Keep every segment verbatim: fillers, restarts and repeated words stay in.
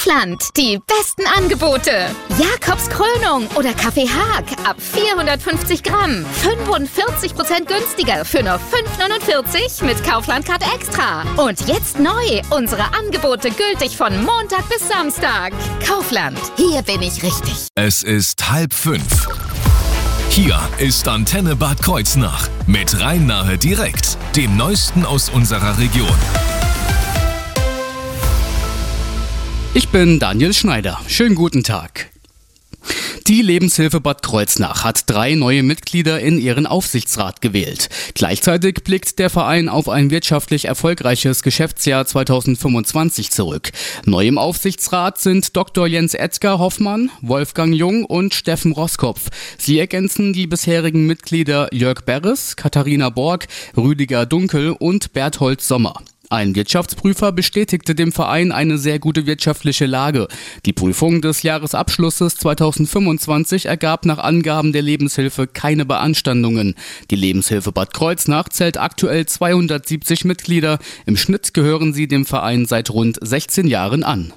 Kaufland, die besten Angebote. Jakobs Krönung oder Kaffee Haag ab vierhundertfünfzig Gramm. fünfundvierzig Prozent günstiger für nur fünf neunundvierzig mit Kaufland-Card Extra. Und jetzt neu, unsere Angebote gültig von Montag bis Samstag. Kaufland, hier bin ich richtig. Es ist halb fünf. Hier ist Antenne Bad Kreuznach mit Rhein-Nahe direkt, dem Neuesten aus unserer Region. Ich bin Daniel Schneider. Schönen guten Tag. Die Lebenshilfe Bad Kreuznach hat drei neue Mitglieder in ihren Aufsichtsrat gewählt. Gleichzeitig blickt der Verein auf ein wirtschaftlich erfolgreiches Geschäftsjahr zweitausendfünfundzwanzig zurück. Neu im Aufsichtsrat sind Doktor Jens Edgar Hoffmann, Wolfgang Jung und Steffen Roskopf. Sie ergänzen die bisherigen Mitglieder Jörg Berres, Katharina Borg, Rüdiger Dunkel und Berthold Sommer. Ein Wirtschaftsprüfer bestätigte dem Verein eine sehr gute wirtschaftliche Lage. Die Prüfung des Jahresabschlusses zweitausendfünfundzwanzig ergab nach Angaben der Lebenshilfe keine Beanstandungen. Die Lebenshilfe Bad Kreuznach zählt aktuell zweihundertsiebzig Mitglieder. Im Schnitt gehören sie dem Verein seit rund sechzehn Jahren an.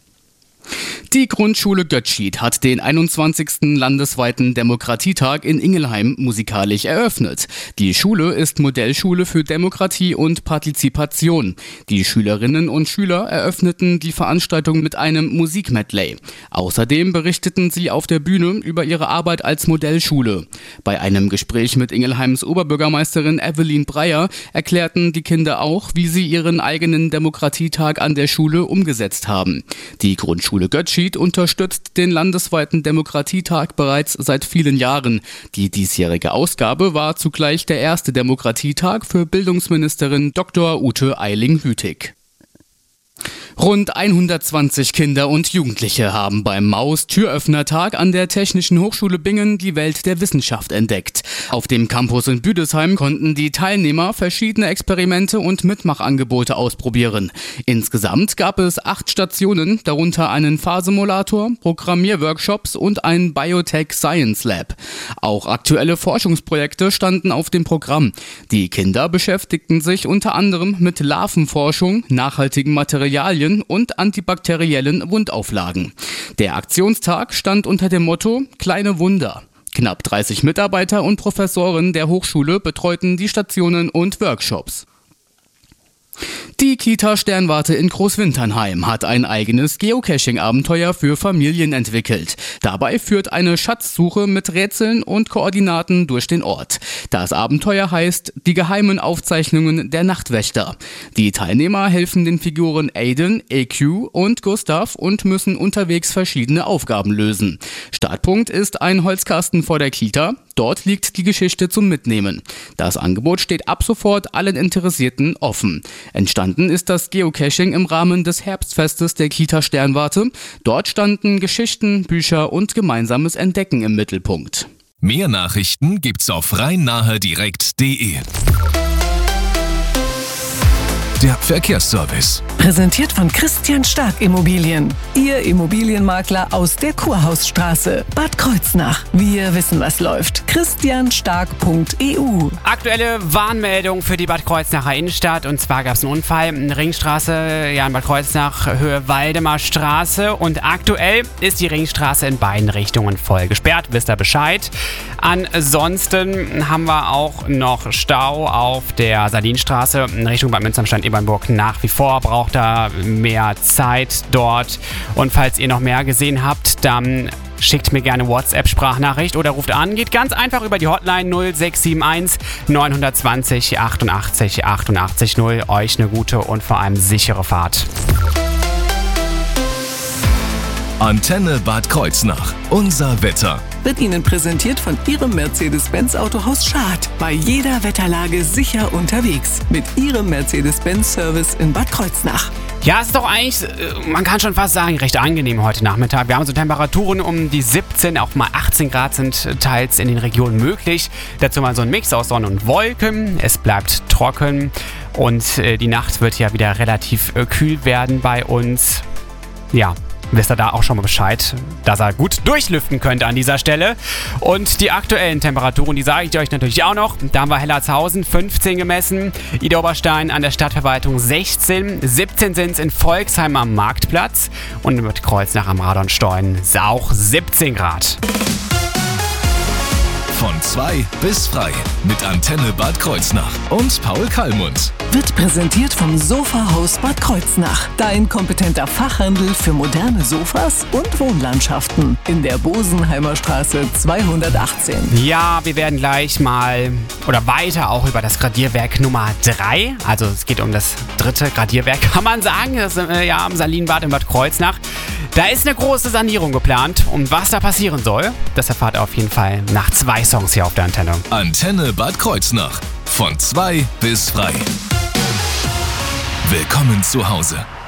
Die Grundschule Götschied hat den einundzwanzigsten landesweiten Demokratietag in Ingelheim musikalisch eröffnet. Die Schule ist Modellschule für Demokratie und Partizipation. Die Schülerinnen und Schüler eröffneten die Veranstaltung mit einem Musikmedley. Außerdem berichteten sie auf der Bühne über ihre Arbeit als Modellschule. Bei einem Gespräch mit Ingelheims Oberbürgermeisterin Evelyn Breyer erklärten die Kinder auch, wie sie ihren eigenen Demokratietag an der Schule umgesetzt haben. Die Grundschule Götschied unterstützt den landesweiten Demokratietag bereits seit vielen Jahren. Die diesjährige Ausgabe war zugleich der erste Demokratietag für Bildungsministerin Doktor Ute Eiling-Hütig. Rund hundertzwanzig Kinder und Jugendliche haben beim Maus-Türöffnertag an der Technischen Hochschule Bingen die Welt der Wissenschaft entdeckt. Auf dem Campus in Büdesheim konnten die Teilnehmer verschiedene Experimente und Mitmachangebote ausprobieren. Insgesamt gab es acht Stationen, darunter einen Fahrsimulator, Programmierworkshops und ein Biotech Science Lab. Auch aktuelle Forschungsprojekte standen auf dem Programm. Die Kinder beschäftigten sich unter anderem mit Larvenforschung, nachhaltigen Materialien und antibakteriellen Wundauflagen. Der Aktionstag stand unter dem Motto Kleine Wunder. Knapp dreißig Mitarbeiter und Professoren der Hochschule betreuten die Stationen und Workshops. Die Kita Sternwarte in Großwinternheim hat ein eigenes Geocaching-Abenteuer für Familien entwickelt. Dabei führt eine Schatzsuche mit Rätseln und Koordinaten durch den Ort. Das Abenteuer heißt Die geheimen Aufzeichnungen der Nachtwächter. Die Teilnehmer helfen den Figuren Aiden, A Q und Gustav und müssen unterwegs verschiedene Aufgaben lösen. Startpunkt ist ein Holzkasten vor der Kita. Dort liegt die Geschichte zum Mitnehmen. Das Angebot steht ab sofort allen Interessierten offen. Entstanden ist das Geocaching im Rahmen des Herbstfestes der Kita Sternwarte. Dort standen Geschichten, Bücher und gemeinsames Entdecken im Mittelpunkt. Mehr Nachrichten gibt's auf rhein-nahe direkt punkt de. Der Verkehrsservice. Präsentiert von Christian Stark Immobilien. Ihr Immobilienmakler aus der Kurhausstraße. Bad Kreuznach. Wir wissen, was läuft. christian stark punkt e u. Aktuelle Warnmeldung für die Bad Kreuznacher Innenstadt. Und zwar gab es einen Unfall. Ringstraße, ja, in Bad Kreuznach, Höhe Waldemarstraße. Und aktuell ist die Ringstraße in beiden Richtungen voll gesperrt. Wisst ihr Bescheid? Ansonsten haben wir auch noch Stau auf der Salinstraße in Richtung Bad Münster-Stand Ebernburg. Nach wie vor braucht er mehr Zeit dort. Und falls ihr noch mehr gesehen habt, dann schickt mir gerne WhatsApp-Sprachnachricht oder ruft an. Geht ganz einfach über die Hotline null sechs sieben eins neun zwei null achtundachtzig achtundachtzig null. Euch eine gute und vor allem sichere Fahrt. Antenne Bad Kreuznach. Unser Wetter. Wird Ihnen präsentiert von Ihrem Mercedes-Benz Autohaus Schad. Bei jeder Wetterlage sicher unterwegs. Mit Ihrem Mercedes-Benz-Service in Bad Kreuznach. Ja, es ist doch eigentlich, man kann schon fast sagen, recht angenehm heute Nachmittag. Wir haben so Temperaturen um die siebzehn, auch mal achtzehn Grad sind teils in den Regionen möglich. Dazu mal so ein Mix aus Sonne und Wolken. Es bleibt trocken und die Nacht wird ja wieder relativ kühl werden bei uns. Ja. wisst ihr da auch schon mal Bescheid, dass ihr gut durchlüften könnt an dieser Stelle. Und die aktuellen Temperaturen, die sage ich euch natürlich auch noch. Da haben wir Hellertshausen fünfzehn gemessen, Idar-Oberstein an der Stadtverwaltung sechzehn, siebzehn sind es in Volksheim am Marktplatz und in Bad Kreuznach am Radonstein auch siebzehn Grad. Von zwei bis frei mit Antenne Bad Kreuznach und Paul Kallmund. Wird präsentiert vom Sofahaus Bad Kreuznach. Dein kompetenter Fachhandel für moderne Sofas und Wohnlandschaften. In der Bosenheimer Straße zweihundertachtzehn. Ja, wir werden gleich mal oder weiter auch über das Gradierwerk Nummer drei. Also es geht um das dritte Gradierwerk, kann man sagen. Das ist äh, ja am Salinbad in Bad Kreuznach. Da ist eine große Sanierung geplant. Und was da passieren soll, das erfahrt ihr auf jeden Fall nach zwei Songs hier auf der Antenne. Antenne Bad Kreuznach. Von zwei bis frei. Willkommen zu Hause.